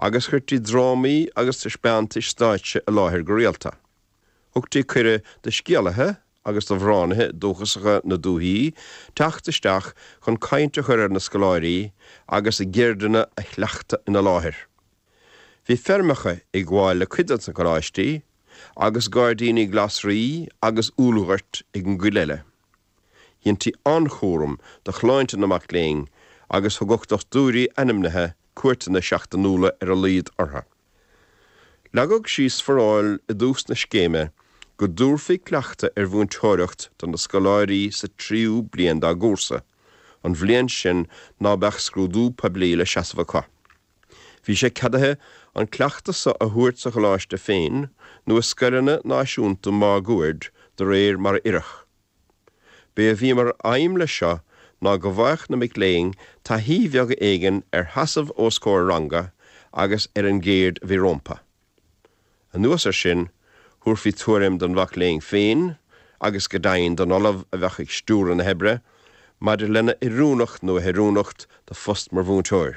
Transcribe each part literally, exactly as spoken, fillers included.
agus chuirtí drámaí agus tá speantais stáitse a láthir go réalta. Thugtaí cuire de scialathe agus do bhránathe dúchasacha na dúthaí, teachtasteach chun cainte chuir na scoláirí agus i ggéirdeanna a chleachta ina láthir. Bhí fermacha i gháil le cuidead na choráistí, agus gáirdaoine glasraí agus úlúhairt ag an ghuileile. Dhéantí anchórum de chláinte na mac léing agus thugachtach dúirí animnathe cuairta na seachta núla ar a líad ortha. Leagog síos foráil i dús na scéime go dúrfaí cleachta ar bhún teoireacht don na scoláirí sa tríú bliain dá gúrsa, an bhliain sin ná beach scrúdú poiblí le seasamhacha. Bhí sé cadathe an cleachta sa a thuairt sa choláiste féin nó a scoileanna náisiúnta má gúird do réir mar iireach. Bé a bhí mar aim le seo ná go bhaich na mic léing tá hí bheag éigean ar hasamh ó scóir ranga agus ar an géird bhí rompa. An nuas ar sin, thuairfí tuairim don bhac léing féin agus go dainn don olamh a bheach ag stúr na hebre, maidir lena i rúnacht nó a herúnacht de fust mar bhún teoir.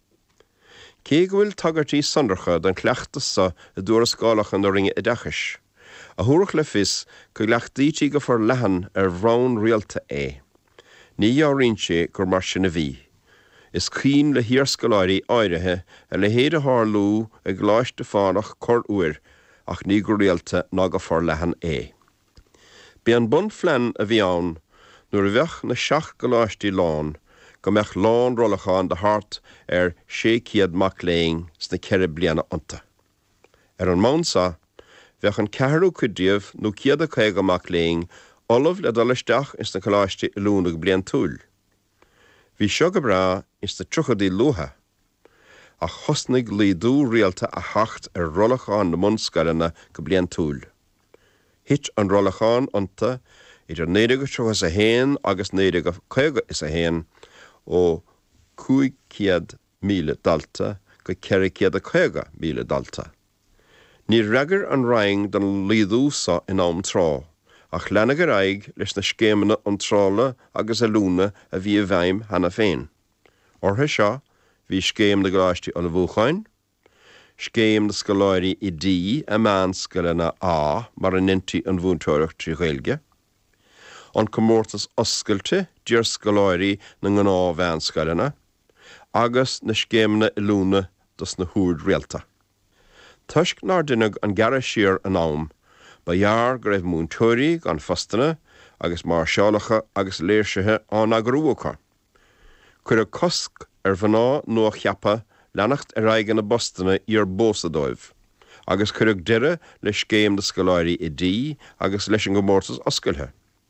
Cé go bhfuil tagartí sandarcha don cleachtas sa a dúra scálachan do ringe i dachas. A thuaireach le fis go gleachtaítí go for lehan ar bhrán rialta é. Ní áiríonn sé gur mar sin a bhí. Is cín le híor scoláirí áirithe a le héad a thárlú ag gláiste fánach cor uair ach ní gur rialta ná go for lehan é. Bí an bun phlean a bhí ann nuair a bheith na seach gláistí lán go meach lán rollachán de hart ar séciad mac léing sna ceire bliana ionta. Ar an mánsa, bheach an ceathrú cuidiamh nó ciad a chuig go mac léing olamh le dolisteach is na choláiste i lúna go blian túil. Bhí seo go bra is na truchadaí luatha, a chosnaigh líadú rialta a hacht ar rollachán na munscailena go blian túil. Hit an rollachán ionta idir néide go is a héin agus néide go chuige is a héin ó cúig ciad míle dalta go ceiri ciad a chuige míle dalta. Ní reagar an raing don líadúsa in am trá, ach lena go raig leis na scéimena an trála agus a lúna a bhí a bhaim hana féin. Ortha seo, bhí scéim na gláistí an bhúchain, scéim na scoláirí i dí a meán scoilena á mar an nintí an bhúntóireacht trí ghaeilge, an comórtas oscailte dear scoláirí na gná bhean scoilena, agus na scéimena i lúna dus na húrd rialta. Tuisc nar duine an gara siar an am, ba jaar go raibh múntóirí gan fostana agus mar seálacha agus léirsithe an agrúcha. Cuir a cosc ar bhaná nó a cheappa leanacht ar aigen na bostana ar bósadóibh, agus cuir ag deire leis céim na scoláirí i dí agus leis an gomórtas oscailthe.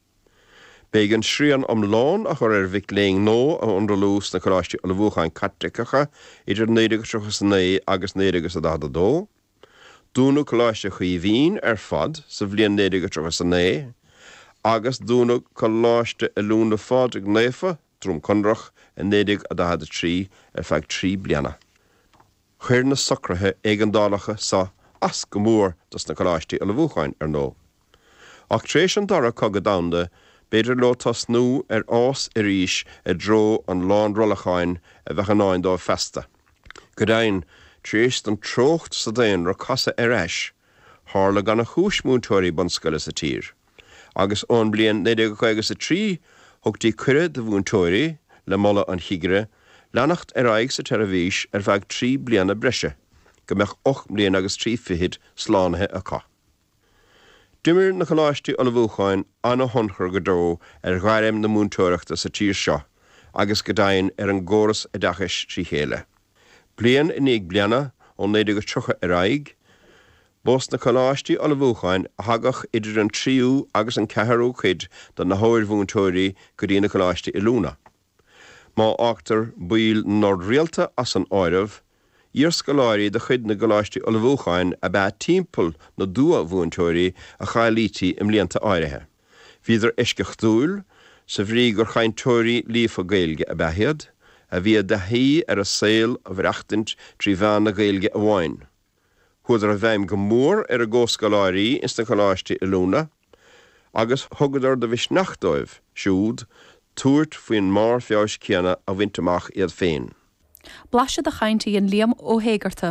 Bégan srían am lán a chur ar bhic léing nó a unralús na choráistí a bhúchain catricacha idir néidegus agus né agus néidegus a dada dó, dúnú choláiste chuí bhín ar fad sa bhliain néidegus agus a né, agus dúnú choláiste a lúna fad ag néfa trúm condrach a néidig a dada trí ar feag trí bliana. Chuir na socrathe ag an dálacha sa as go mór dus na choláistí a bhúchain ar nó. Ach tréis an dara cogad damda, beidir lo tas nú ar ás i ríis a dro an lán rollacháin a bheith an áin dó festa. Go dainn, tréis an trocht sa daon ra casa ar eis, hála gan a chúis múntóirí bunscoile sa tír. Agus ón blian néide go chuige sa trí, thugtaí cuire de bhúntóirí le molla an higre, leanacht ar aig sa teirehís ar bheag trí bliana breise, go meach och blian agus trí fihid slánathe a cá. Dimir na choláistí a bhúchain anna honchar go dó ar ghairem na múntóireachta sa tír seo, agus go dainn ar an gcóras a dachas trí chéile. Blian in ag bliana ón néide go tucha ar aig, bós na choláistí a bhúchain a hagach idir an tríú agus an ceathrú chuid don na háir bhúntóirí go dtí na choláistí i lúna. Má áachtar buil nord rialta as an áirimh, íor scoláirí de chuid na choláistí a bhúchain a bheith timpeall na dua bhúntóirí a chailítí im líonta áirithe. Bhíidir isceach dúil, sa bhrí gur chaintóirí lífa gaeilge a behiad, a bhí a dahí ar a saoil a bhreachtint trí bhean na gaeilge a bháin. Chuidir a bheim go mór ar a ggóscoláirí is na choláistí i lúna, agus thugadar de bhís nachdóibh siúd, túirt faoin mar feabhas céanna a bhainteach iad féin. Blaise de chainte an liam ó hégarta